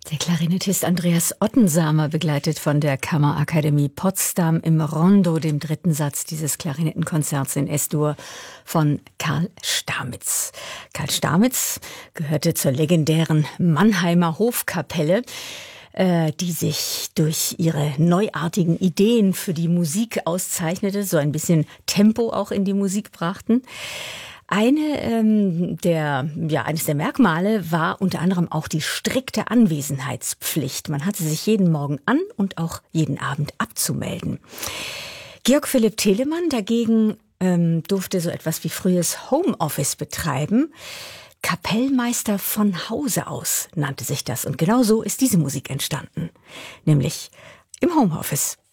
Der Klarinettist Andreas Ottensamer, begleitet von der Kammerakademie Potsdam im Rondo, dem dritten Satz dieses Klarinettenkonzerts in S-Dur von Karl Stamitz. Karl Stamitz gehörte zur legendären Mannheimer Hofkapelle, die sich durch ihre neuartigen Ideen für die Musik auszeichnete, so ein bisschen Tempo auch in die Musik brachten. Eines der Merkmale war unter anderem auch die strikte Anwesenheitspflicht. Man hatte sich jeden Morgen an und auch jeden Abend abzumelden. Georg Philipp Telemann dagegen durfte so etwas wie frühes Homeoffice betreiben. Kapellmeister von Hause aus nannte sich das. Und genau so ist diese Musik entstanden, nämlich im Homeoffice.